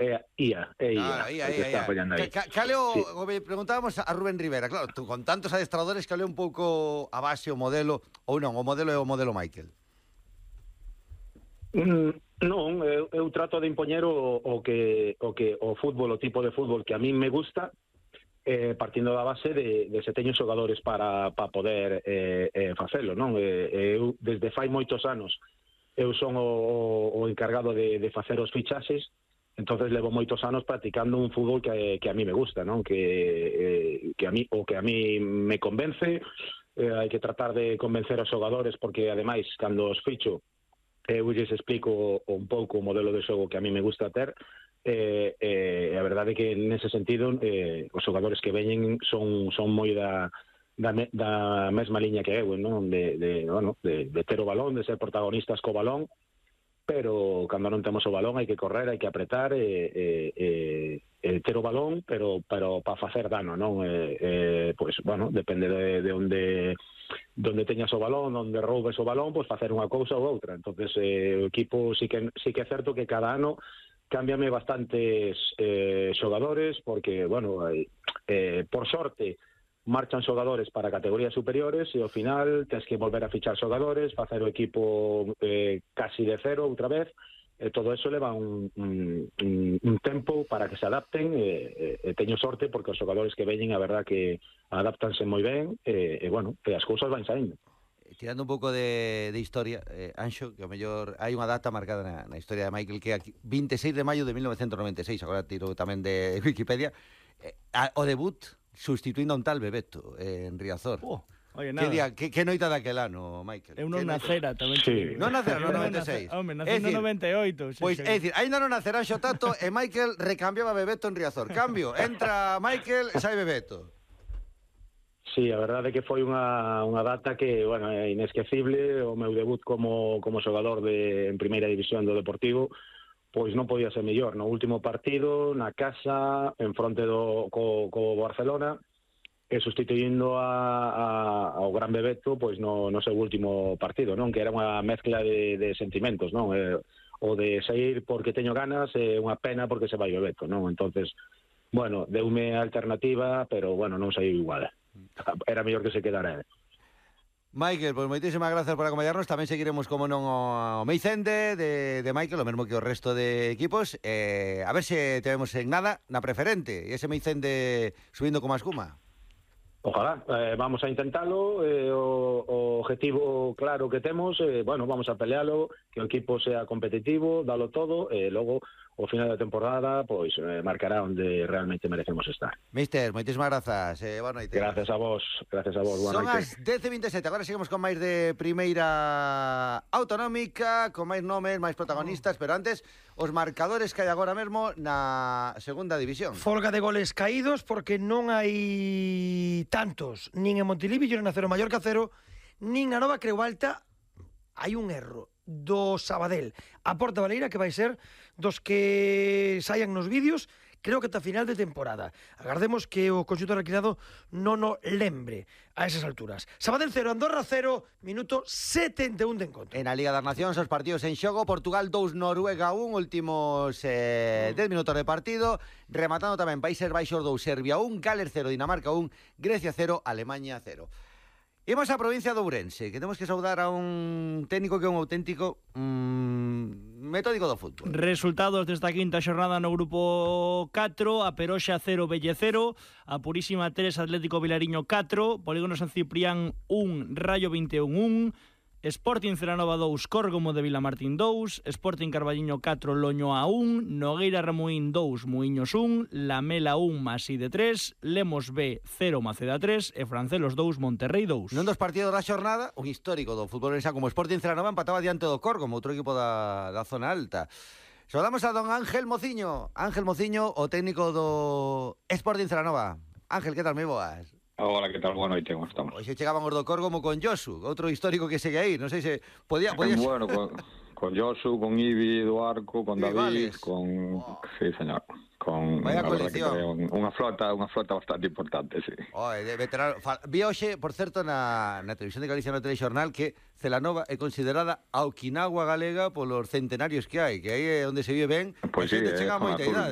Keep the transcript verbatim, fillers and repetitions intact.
é Ia, é Ia, ah, ia, que ia, está ia. fallando aí. Ca, caleo, sí. o preguntábamos a Rubén Rivera, claro, tú con tantos adestradores, caleo un pouco a base o modelo, ou non, o modelo é o modelo Michael. Mm, non, eu, eu trato de impoñer o, o que o que o fútbol, o tipo de fútbol que a mí me gusta, eh, partindo da base de, de se teño xogadores para, para poder eh, eh, facelo, non? Eh, eu, desde fai moitos anos, eu son o, o encargado de, de facer os fichaxes, entonces levo moitos anos practicando un fútbol que, que a mí me gusta, non? Que, eh, que a mí, o que a mí me convence, eh, hai que tratar de convencer aos xogadores, porque ademais, cando os ficho, eu lles explico un pouco o modelo de xogo que a mí me gusta ter, eh, eh, a verdade é que nese sentido eh, os xogadores que veñen son, son moi da... Da, me, da mesma liña que eu, non? De, de, bueno, de, de ter o balón, de ser protagonistas co balón, pero cando non temos o balón hai que correr, hai que apretar e, e, e, e ter o balón, pero, pero para facer dano, non? E, e, pois, bueno, depende de, de onde donde teñas o balón, onde roubes o balón, pois facer unha cousa ou outra. Entonces eh, o equipo sí que, sí que é certo que cada ano cámbiame bastantes eh, xogadores, porque, bueno, eh, por sorte marchan xogadores para categorías superiores e ao final tens que volver a fichar xogadores, facer o equipo eh, casi de cero outra vez, e todo eso leva un, un, un tempo para que se adapten, e, e, e teño sorte porque os xogadores que veñen a verdad que adaptanse moi ben, e, e bueno, e as cousas van saindo. Tirando un pouco de, de historia, eh, Anxo, que ao mellor hai unha data marcada na, na historia de Michael, que é aquí, veintiséis de maio de mil novecientos noventa e seis, agora tiro tamén de Wikipedia, eh, a, o debut sustituindo a un tal Bebeto eh, en Riazor. Oh, oye, que, nada. día, que, que noita daquel ano, Michael? Eu non nacera, tamén. Sí. Non nacera no noventa e seis. Home, nací no noventa e oito. Sí, Pois, sí. é dicir, ainda non nacerá Xotato e Michael recambiaba Bebeto en Riazor. Cambio, entra Michael e sai Bebeto. Sí, a verdade é que foi unha, unha data que, bueno, é inesquecible. O meu debut como, como xogador de, en primeira división do Deportivo, pois non podía ser mellor. No último partido, na casa, en fronte do co, co Barcelona, e sustituindo a, a, ao gran Bebeto, pois no, no seu último partido, non? Que era unha mezcla de, de sentimentos, non? Eh, o de sair porque teño ganas e unha pena porque se vai Bebeto, non? Entonces, bueno, deume a alternativa, pero, bueno, non saiu igual. Era mellor que se quedara ele. Michael, pois moitísimas grazas por acompañarnos. Tamén seguiremos, como non, o Meicende de, de Michael, o mesmo que o resto de equipos. Eh, a ver se te vemos en nada na preferente. E ese Meicende subindo como a escuma. Ojalá, eh, vamos a intentalo, eh, o, o objetivo claro que temos, eh, bueno, vamos a pelealo, que o equipo sea competitivo, dalo todo, e eh, logo, o final da temporada, pois, eh, marcará onde realmente merecemos estar. Mister, moitísimas grazas, eh, boa noite. Gracias a vos, gracias a vos, boa Son noite. as dez e vinte e sete, agora seguimos con máis de primeira autonómica, con máis nomes, máis protagonistas, pero antes, os marcadores que hai agora mesmo na segunda división. Folga de goles caídos porque non hai tantos, nin en Montilivi, nin na Cero Mallorca cero, nin na Nova Creu Alta. Hai un erro do Sabadell a Porta Baleira, que vai ser dos que saian nos vídeos, creo que ata final de temporada. Agardemos que o conxunto reclinado non o lembre a esas alturas. Sabadell cero, Andorra cero, minuto setenta e un de encontro. En a Liga das Nacións, os partidos en xogo, Portugal dous, Noruega un, últimos eh, dez minutos de partido, rematando tamén Países Baixos dous, Serbia un, Gales cero, Dinamarca un, Grecia cero, Alemania cero. Imos á provincia de Ourense, que temos que saudar a un técnico que é un auténtico mmm, metódico do fútbol. Resultados desta quinta xornada no grupo catro, a Peroxa cero, Velle cero, a Purísima tres, Atlético Vilariño catro, Polígono San Ciprián un, Rayo vinte e un un, Sporting Celanova dous, Córgomo de Vilamartín dous, Sporting Carballiño catro, Loño a un, Nogueira Ramuín dous, Muiños un, Lamela un, Maside tres, Lemos B cero, Maceda tres e Francelos dous, Monterrey dous. Non dos partidos da xornada, un histórico do fútbol orense como Sporting Celanova empataba diante do Córgomo, outro equipo da, da zona alta. Saudamos a don Ángel Mociño, Ángel Mociño, o técnico do Sporting Celanova. Ángel, que tal, moi boas? Hola, que tal? Boa noite, como estamos? Hoxe chegaban os do Córgomo con Josu, outro histórico que segue aí, non sei se podía... podía... Bueno, con, con Josu, con Ibi do Arco, con David, Vales. con... Oh. Sí, señor. Con Vaya a verdad que coalición. creo, unha flota, unha flota bastante importante, sí. Oh, de veterano. Vi hoxe, por certo, na, na televisión de Galicia, no telexornal, que Celanova é considerada a Okinawa galega polos centenarios que hai, que aí é onde se vive ben, Pois a xente sí, chega a é zona moita azul. idade.